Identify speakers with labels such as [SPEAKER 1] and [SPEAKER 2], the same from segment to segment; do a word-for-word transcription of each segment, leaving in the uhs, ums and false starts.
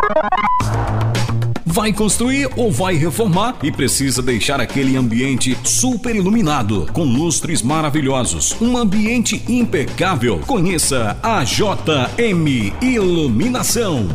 [SPEAKER 1] Vai construir ou vai reformar e precisa deixar aquele ambiente super iluminado, com lustres maravilhosos, um ambiente impecável? Conheça a J M Iluminação.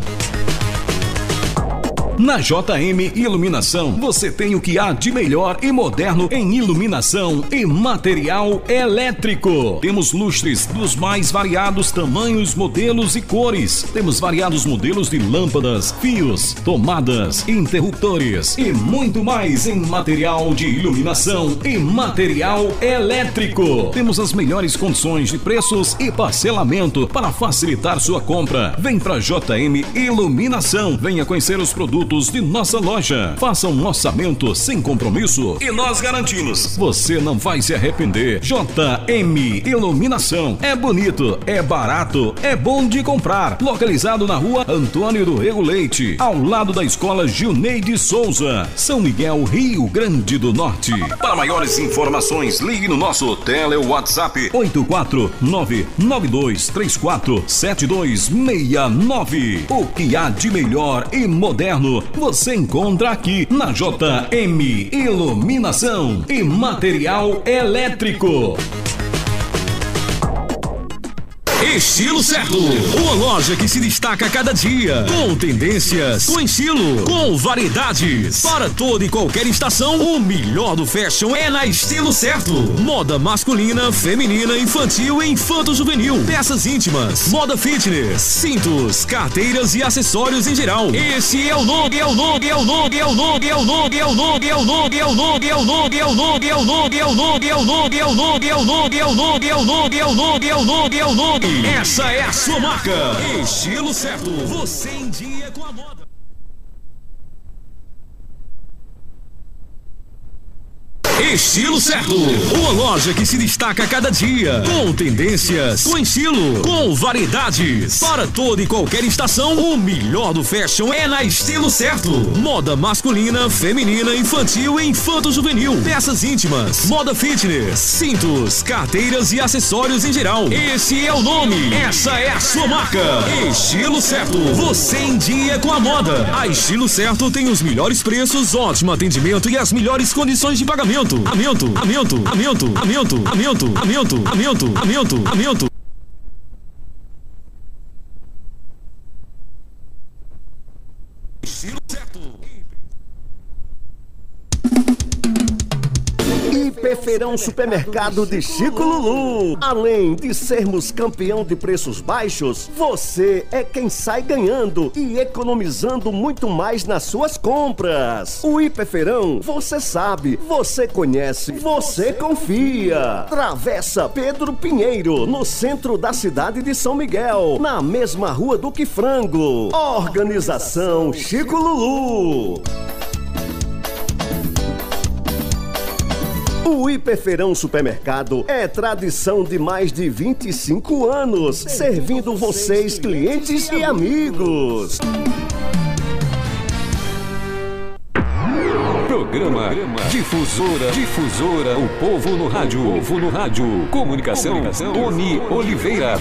[SPEAKER 1] Na J M Iluminação, você tem o que há de melhor e moderno em iluminação e material elétrico. Temos lustres dos mais variados tamanhos, modelos e cores. Temos variados modelos de lâmpadas, fios, tomadas, interruptores e muito mais em material de iluminação e material elétrico. Temos as melhores condições de preços e parcelamento para facilitar sua compra. Vem para J M Iluminação. Venha conhecer os produtos de nossa loja. Faça um orçamento sem compromisso e nós garantimos, você não vai se arrepender. J M Iluminação. É bonito, é barato, é bom de comprar. Localizado na rua Antônio do Rego Leite, ao lado da escola Gilneide Souza, São Miguel, Rio Grande do Norte. Para maiores informações, ligue no nosso tele WhatsApp oito quatro nove nove dois três quatro sete dois seis nove. O que há de melhor e moderno você encontra aqui na J M Iluminação e Material Elétrico. Estilo Certo, uma loja que se destaca a cada dia, com tendências, com estilo, com variedades, para toda e qualquer estação. O melhor do fashion é na Estilo Certo. Moda masculina, feminina, infantil e infanto-juvenil, peças íntimas, moda fitness, cintos, carteiras e acessórios em geral. Esse é o nome, é o nome, é o nome, é o nome, é o nome, é o nome, é o nome, é o nome, é o nome, é o nome, é o nome, é o nome, é o nome, é o nome, é o nome, é o nome, é o nome, é o nome, é o nome, é o nome. Essa é a sua marca. Estilo Certo. Você em dia com a moda. Estilo Certo, uma loja que se destaca a cada dia, com tendências, com estilo, com variedades, para toda e qualquer estação. O melhor do fashion é na Estilo Certo. Moda masculina, feminina, infantil e infanto-juvenil, peças íntimas, moda fitness, cintos, carteiras e acessórios em geral. Esse é o nome, essa é a sua marca. Estilo Certo, você em dia com a moda. A Estilo Certo tem os melhores preços, ótimo atendimento e as melhores condições de pagamento. Aumento, aumento, aumento, aumento, aumento, aumento, aumento, aumento, aumento. Estilo Certo.
[SPEAKER 2] Hiperfeirão Supermercado de Chico Lulu. Além de sermos campeão de preços baixos, você é quem sai ganhando e economizando muito mais nas suas compras. O Hiperfeirão, você sabe, você conhece, você confia. Travessa Pedro Pinheiro, no centro da cidade de São Miguel, na mesma rua do Que Frango. Organização Chico Lulu. O Hiperfeirão Supermercado é tradição de mais de vinte e cinco anos, servindo vocês, clientes e amigos.
[SPEAKER 1] Programa Difusora, Difusora, o povo no rádio, o povo no rádio. Comunicação, Comunicação Tony Oliveira.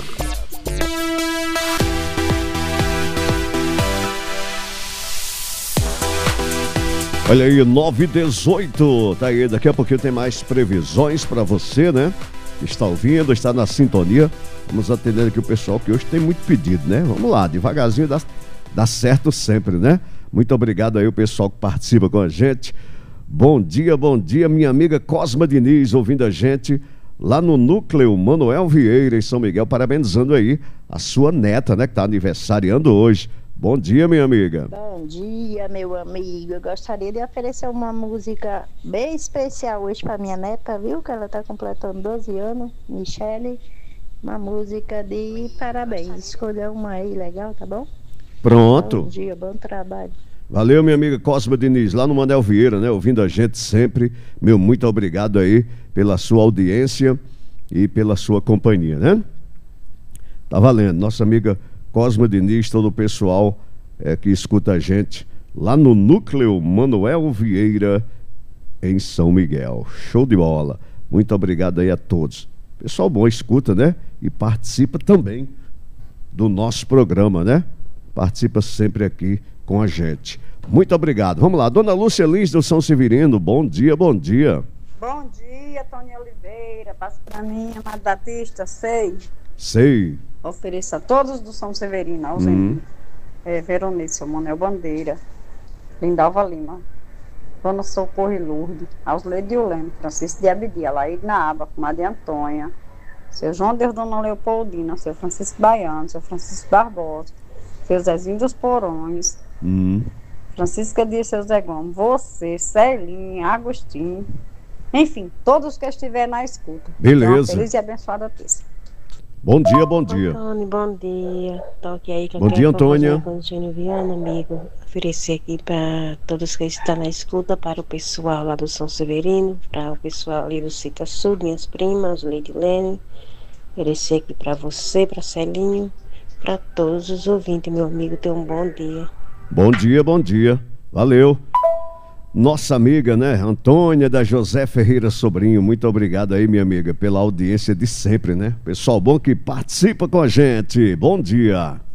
[SPEAKER 2] Olha aí, nove e dezoito, tá aí, daqui a pouquinho tem mais previsões pra você, né? Está ouvindo, está na sintonia. Vamos atender aqui o pessoal que hoje tem muito pedido, né? Vamos lá, devagarzinho dá, dá certo sempre, né? Muito obrigado aí o pessoal que participa com a gente. Bom dia, bom dia, minha amiga Cosma Diniz, ouvindo a gente lá no Núcleo Manuel Vieira, em São Miguel, parabenizando aí a sua neta, né? Que tá aniversariando hoje. Bom dia, minha amiga.
[SPEAKER 3] Bom dia, meu amigo. Eu gostaria de oferecer uma música bem especial hoje para minha neta, viu? Que ela está completando doze anos, Michele. Uma música de parabéns. Escolha uma aí, legal, tá bom?
[SPEAKER 2] Pronto.
[SPEAKER 3] Bom dia, bom trabalho.
[SPEAKER 2] Valeu, minha amiga Cosma Diniz, lá no Manuel Vieira, né? Ouvindo a gente sempre. Meu, muito obrigado aí pela sua audiência e pela sua companhia, né? Tá valendo. Nossa amiga Cosma Diniz, todo o pessoal é, que escuta a gente lá no Núcleo Manuel Vieira, em São Miguel. Show de bola. Muito obrigado aí a todos. Pessoal bom, escuta, né? E participa também do nosso programa, né? participa sempre aqui com a gente. Muito obrigado. Vamos lá, Dona Lúcia Lins do São Severino, bom dia, bom dia.
[SPEAKER 4] Bom dia, Tony Oliveira, passa para mim, Amado Batista, sei.
[SPEAKER 2] Sei.
[SPEAKER 4] Ofereço a todos do São Severino, aos
[SPEAKER 2] Hum.
[SPEAKER 4] é, Veronice, Manuel Bandeira, Lindalva Lima, Dona Socorro e Lourdes, aos Lediolene, Francisco de Abidia, Laíde Naaba, Comadre Antônia, seu João Deus, Dona Leopoldina, seu Francisco Baiano, seu Francisco Barbosa, seu Zezinho dos Porões,
[SPEAKER 2] Hum.
[SPEAKER 4] Francisca Dias, seu Zé Gomes, você, Celinha, Agostinho, enfim, todos que estiverem na escuta.
[SPEAKER 2] Beleza.
[SPEAKER 4] Uma feliz e abençoada terça.
[SPEAKER 2] Bom dia, bom dia.
[SPEAKER 5] Antônio, bom dia. Tô aqui aí com
[SPEAKER 2] Bom dia, Antônia.
[SPEAKER 5] Com o Júnior Viana, amigo. Oferecer aqui para todos que estão na escuta, para o pessoal lá do São Severino, para o pessoal ali do Cita Sul, minhas primas, Lady Lene. Oferecer aqui para você, para Celinho, para todos os ouvintes, meu amigo. Tenha um bom dia.
[SPEAKER 2] Bom dia, bom dia. Valeu. Nossa amiga, né, Antônia da José Ferreira Sobrinho, muito obrigado aí, minha amiga, pela audiência de sempre, né? Pessoal bom que participa com a gente. Bom dia.